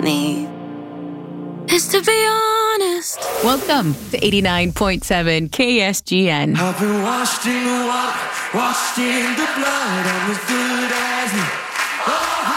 need is to be honest. Welcome to 89.7 KSGN. I've been washed in the water, washed in the blood. I'm as good as new.